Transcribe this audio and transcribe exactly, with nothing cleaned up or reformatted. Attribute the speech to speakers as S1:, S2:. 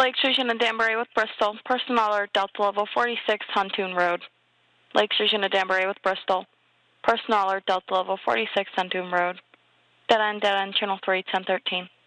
S1: Lake Station and Danbury with Bristol. Personnel are Delta Level forty-six, Huntoon Road. Lake Station and Danbury with Bristol. Personnel are Delta Level forty-six, Huntoon Road. Dead end, dead end, Channel three, ten thirteen.